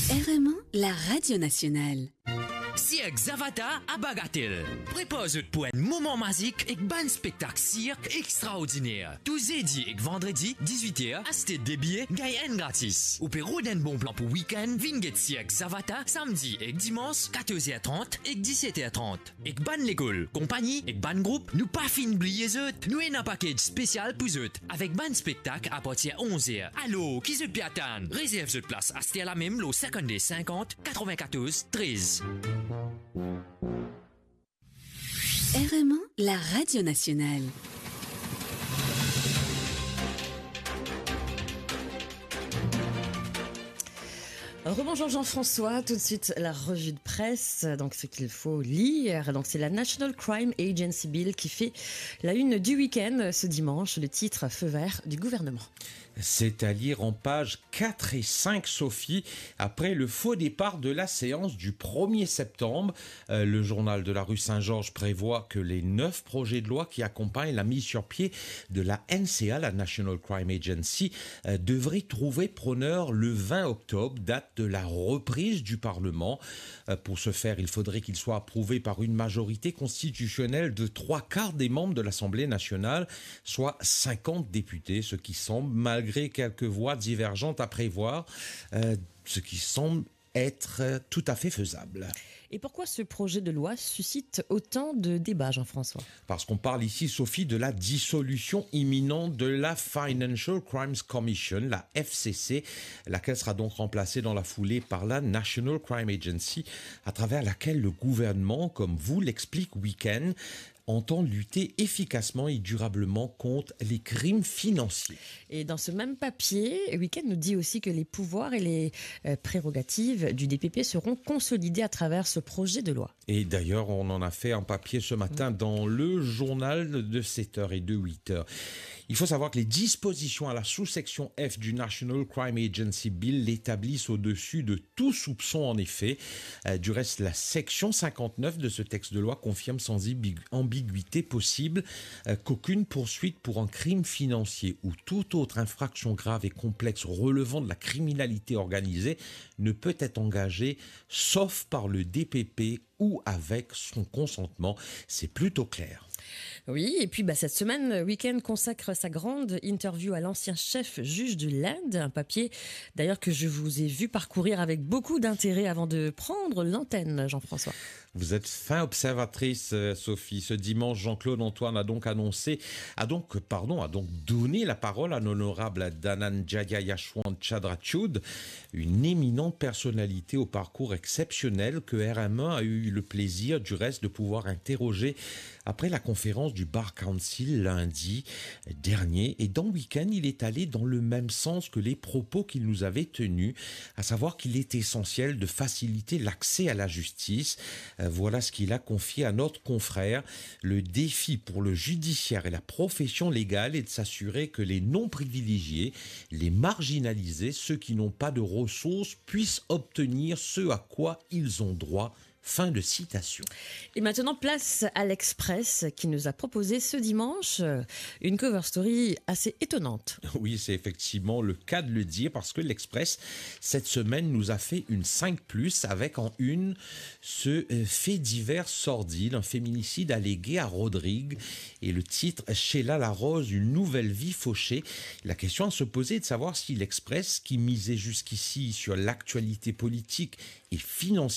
RMO, la radio nationale. Cirque Zavata à Bagatelle. Prépare-vous pour un moment magique et un spectacle cirque extraordinaire. Tous jeudi et vendredi, 18h, acheter des billets, gagnez gratis. Ou peut rouler un bon plan pour week-end, vinget Cirque Zavata, samedi et dimanche, 14h30 et 17h30. Et ban l'école, compagnie et ban groupe, nous pas fin oublier eux. Nous avons un package spécial pour eux, avec ban spectacle à partir de 11h. Allô, qui se piatane? Réserve votre place, acheter à la même, le 50 94 13. RMO, la radio nationale. Rebonjour Jean-François, tout de suite la revue de presse, donc ce qu'il faut lire. Donc c'est la National Crime Agency Bill qui fait la une du week-end ce dimanche, le titre feu vert du gouvernement. C'est à lire en pages 4 et 5, Sophie, après le faux départ de la séance du 1er septembre. Le journal de la rue Saint-Georges prévoit que les 9 projets de loi qui accompagnent la mise sur pied de la NCA, la National Crime Agency, devraient trouver preneur le 20 octobre, date de la reprise du Parlement. Pour ce faire, il faudrait qu'il soit approuvé par une majorité constitutionnelle de 3/4 des membres de l'Assemblée nationale, soit 50 députés, ce qui semble, malgré quelques voix divergentes à prévoir, ce qui semble être tout à fait faisable. Et pourquoi ce projet de loi suscite autant de débats, Jean-François? Parce qu'on parle ici, Sophie, de la dissolution imminente de la Financial Crimes Commission, la FCC, laquelle sera donc remplacée dans la foulée par la National Crime Agency, à travers laquelle le gouvernement, comme vous l'explique Week-end, entend lutter efficacement et durablement contre les crimes financiers. Et dans ce même papier, Week-end nous dit aussi que les pouvoirs et les prérogatives du DPP seront consolidés à travers ce projet de loi. Et d'ailleurs, on en a fait un papier ce matin dans le journal de 7h et de 8h. Il faut savoir que les dispositions à la sous-section F du National Crime Agency Bill l'établissent au-dessus de tout soupçon en effet. Du reste, la section 59 de ce texte de loi confirme sans ambiguïté possible qu'aucune poursuite pour un crime financier ou toute autre infraction grave et complexe relevant de la criminalité organisée ne peut être engagée sauf par le DPP ou avec son consentement. C'est plutôt clair. Oui, et puis cette semaine, Week-end consacre sa grande interview à l'ancien chef juge de l'Inde, un papier d'ailleurs que je vous ai vu parcourir avec beaucoup d'intérêt avant de prendre l'antenne, Jean-François. Vous êtes fin observatrice, Sophie. Ce dimanche, Jean-Claude Antoine a donc donné la parole à l'honorable Dhananjaya Yashwant Chandrachud, une éminente personnalité au parcours exceptionnel que RM1 a eu le plaisir, du reste, de pouvoir interroger après la conférence du Bar Council lundi dernier. Et dans Week-end, il est allé dans le même sens que les propos qu'il nous avait tenus, à savoir qu'il est essentiel de faciliter l'accès à la justice. Voilà ce qu'il a confié à notre confrère. Le défi pour le judiciaire et la profession légale est de s'assurer que les non-privilégiés, les marginalisés, ceux qui n'ont pas de ressources, puissent obtenir ce à quoi ils ont droit. Fin de citation. Et maintenant, place à l'Express qui nous a proposé ce dimanche une cover story assez étonnante. Oui, c'est effectivement le cas de le dire parce que l'Express, cette semaine, nous a fait une 5+, avec en une ce fait divers sordide, un féminicide allégué à Rodrigue et le titre « Sheila Larose, une nouvelle vie fauchée ». La question à se poser est de savoir si l'Express, qui misait jusqu'ici sur l'actualité politique et financière,